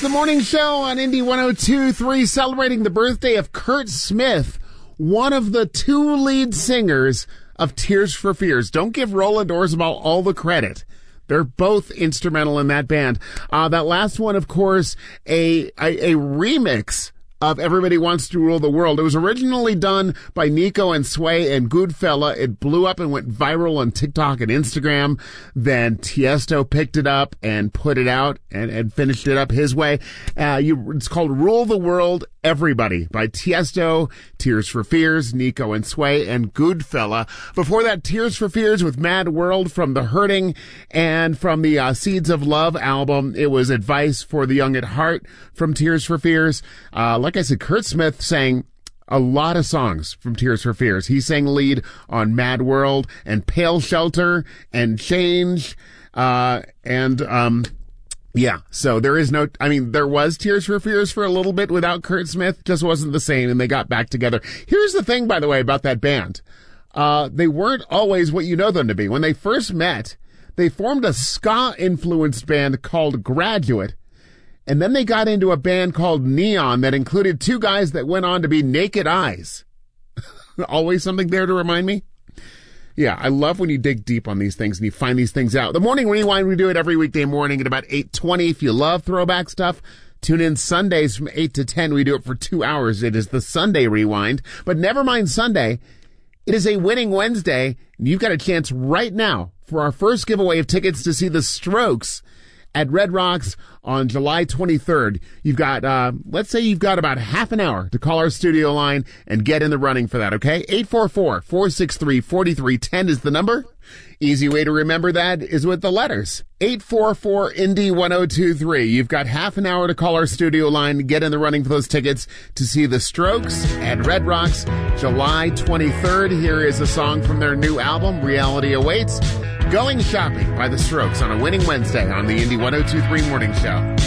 the morning show on Indy 102.3, celebrating the birthday of Kurt Smith, one of the two lead singers of Tears for Fears. Don't give Roland Orzabal all the credit. They're both instrumental in that band. That last one, of course, a remix of Everybody Wants to Rule the World. It was originally done by Nico and Sway and Goodfella. It blew up and went viral on TikTok and Instagram. Then Tiesto picked it up and put it out and finished it up his way. It's called Rule the World Everybody by Tiesto, Tears for Fears, Nico and Sway, and Goodfella. Before that, Tears for Fears with Mad World from The Hurting, and from the Seeds of Love album, it was Advice for the Young at Heart from Tears for Fears. Like I said, Kurt Smith sang a lot of songs from Tears for Fears. He sang lead on Mad World and Pale Shelter and Change, yeah, so there was Tears for Fears for a little bit without Kurt Smith, just wasn't the same, and they got back together. Here's the thing, by the way, about that band. They weren't always what you know them to be. When they first met, they formed a ska-influenced band called Graduate, and then they got into a band called Neon that included two guys that went on to be Naked Eyes. Always something there to remind me. Yeah, I love when you dig deep on these things and you find these things out. The Morning Rewind, we do it every weekday morning at about 8:20. If you love throwback stuff, tune in Sundays from 8 to 10. We do it for 2 hours. It is the Sunday Rewind. But never mind Sunday. It is a Winning Wednesday, and you've got a chance right now for our first giveaway of tickets to see the Strokes at Red Rocks on July 23rd. You've got, let's say you've got about half an hour to call our studio line and get in the running for that, okay? 844-463-4310 is the number. Easy way to remember that is with the letters. 844-INDY-1023. You've got half an hour to call our studio line, get in the running for those tickets to see the Strokes at Red Rocks July 23rd. Here is a song from their new album, Reality Awaits. Going Shopping by the Strokes on a Winning Wednesday on the Indy 102.3 Morning Show.